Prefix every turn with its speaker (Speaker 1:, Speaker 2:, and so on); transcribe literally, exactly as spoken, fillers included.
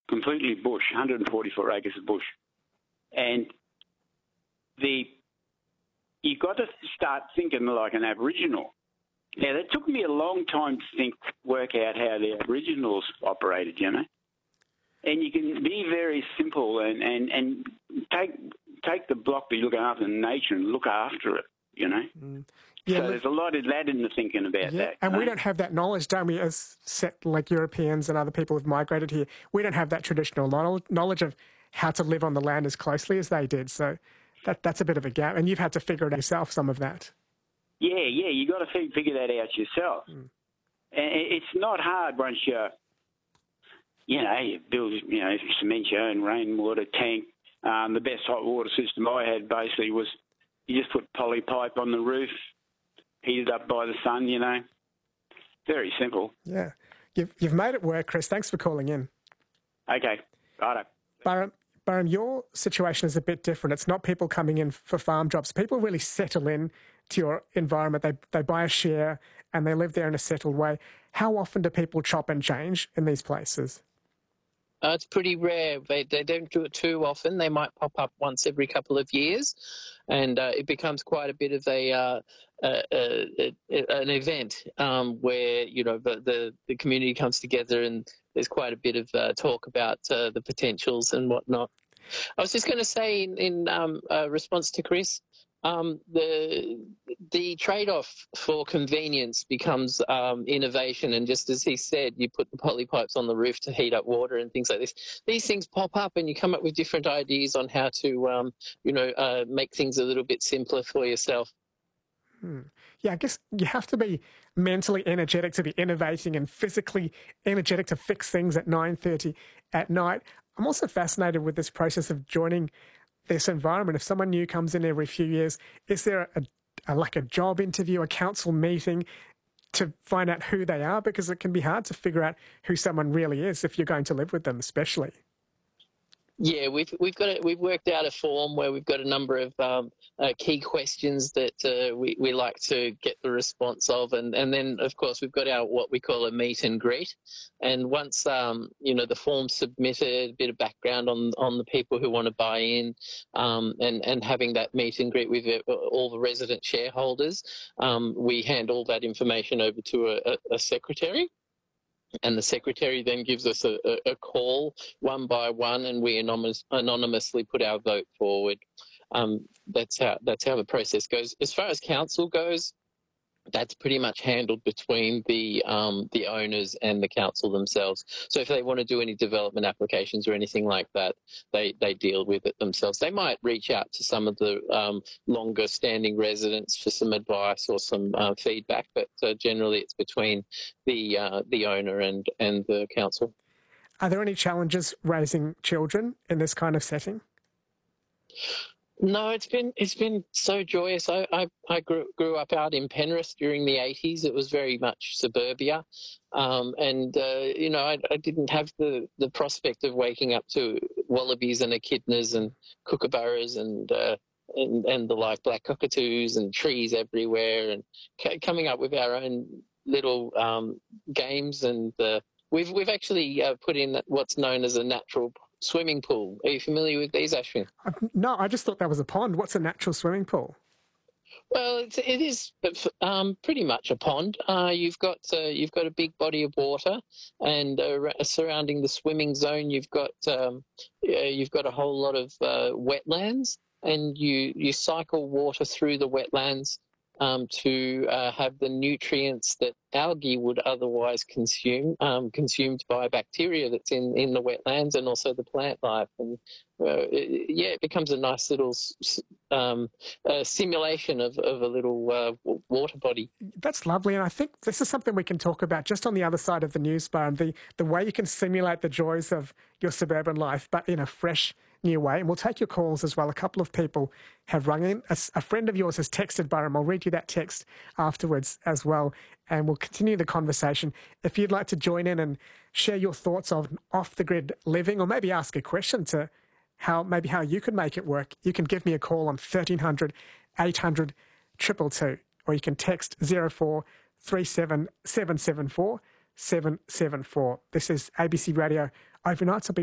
Speaker 1: completely bush, one hundred forty-four acres of bush. And the you've got to start thinking like an Aboriginal. Now, that took me a long time to think, work out how the Aboriginals operated, you know. And you can be very simple and, and, and take take the block that you're looking after nature and look after it, you know. Mm. Yeah, so there's a lot of that in the thinking about
Speaker 2: yeah,
Speaker 1: that.
Speaker 2: And
Speaker 1: know?
Speaker 2: we don't have that knowledge, don't we, as set, like Europeans and other people who've migrated here. We don't have that traditional knowledge of how to live on the land as closely as they did. So that that's a bit of a gap. And you've had to figure it out yourself, some of that.
Speaker 1: Yeah, yeah, you got to figure that out yourself. Mm. And it's not hard once you, you know, you build, you know, cement your own rainwater tank. Um, the best hot water system I had basically was you just put poly pipe on the roof, heated up by the sun, you know. Very simple.
Speaker 2: Yeah. You've, you've made it work, Chris. Thanks for calling in.
Speaker 1: Okay. Righto.
Speaker 2: Byron, Byron, your situation is a bit different. It's not people coming in for farm jobs. People really settle in to your environment. They they buy a share and they live there in a settled way. How often do people chop and change in these places?
Speaker 3: Uh, it's pretty rare. They, they don't do it too often. They might pop up once every couple of years, and uh, it becomes quite a bit of a, uh, a, a, a an event um, where you know the, the the community comes together, and there's quite a bit of uh, talk about uh, the potentials and whatnot. I was just going to say in, in um, uh, response to Chris. Um, the the trade-off for convenience becomes um, innovation, and just as he said, you put the poly pipes on the roof to heat up water and things like this. These things pop up, and you come up with different ideas on how to, um, you know, uh, make things a little bit simpler for yourself.
Speaker 2: Hmm. Yeah, I guess you have to be mentally energetic to be innovating and physically energetic to fix things at nine thirty at night. I'm also fascinated with this process of joining this environment. If someone new comes in every few years, is there a, a like a job interview, a council meeting to find out who they are? Because it can be hard to figure out who someone really is if you're going to live with them, especially.
Speaker 3: Yeah, we've we've got a, we've worked out a form where we've got a number of um, uh, key questions that uh, we we like to get the response of, and, and then of course we've got our what we call a meet and greet, and once um, you know the form's submitted, a bit of background on on the people who want to buy in, um, and and having that meet and greet with all the resident shareholders, um, we hand all that information over to a, a, a secretary. And the secretary then gives us a, a, a call one by one, and we anonymous, anonymously put our vote forward. Um, that's how that's how the process goes. As far as council goes, that's pretty much handled between the um, the owners and the council themselves. So if they want to do any development applications or anything like that, they, they deal with it themselves. They might reach out to some of the um, longer standing residents for some advice or some uh, feedback, but uh, generally it's between the uh, the owner and, and the council.
Speaker 2: Are there any challenges raising children in this kind of setting?
Speaker 3: No, it's been it's been so joyous. I I, I grew, grew up out in Penrith during the eighties. It was very much suburbia, um, and uh, you know I, I didn't have the, the prospect of waking up to wallabies and echidnas and kookaburras and uh, and and the like black cockatoos and trees everywhere, and c- coming up with our own little um, games. And uh, we've we've actually uh, put in what's known as a natural swimming pool. Are you familiar with these, Ashwin?
Speaker 2: No, I just thought that was a pond. What's a natural swimming pool?
Speaker 3: Well, it's, it is um, pretty much a pond. Uh, you've got uh, you've got a big body of water, and uh, surrounding the swimming zone, you've got um, you've got a whole lot of uh, wetlands, and you you cycle water through the wetlands um, to uh, have the nutrients that algae would otherwise consume, um, consumed by bacteria that's in, in the wetlands, and also the plant life. And uh, it, yeah, it becomes a nice little um, uh, simulation of, of a little uh, water body.
Speaker 2: That's lovely, and I think this is something we can talk about just on the other side of the news bar, and the, the way you can simulate the joys of your suburban life, but in a fresh, new way. And we'll take your calls as well. A couple of people have rung in. A, a friend of yours has texted, Byron. I'll read you that text afterwards as well, and we'll continue the conversation. If you'd like to join in and share your thoughts on off-the-grid living, or maybe ask a question to how maybe how you could make it work, you can give me a call on thirteen hundred, eight hundred, two two two, or you can text zero four three seven, seven seven four, seven seven four. This is A B C Radio Overnights. I'll be